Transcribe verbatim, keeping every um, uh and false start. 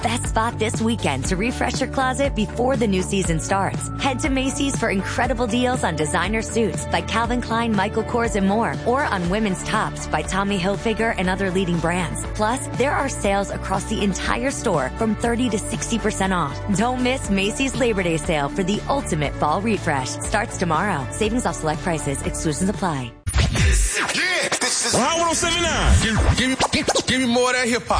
best spot this weekend to refresh your closet before the new season starts. Head to Macy's for incredible deals on designer suits by Calvin Klein, Michael Kors, and more, or on women's tops by Tommy Hilfiger and other leading brands. Plus, there are sales across the entire store from thirty to sixty percent off. Don't miss Macy's Labor Day sale for the ultimate fall refresh. Starts tomorrow. Savings off select prices. Exclusions apply. Yeah, this is Hot one oh seven point nine. Give, give, give, give me more of that hip hop.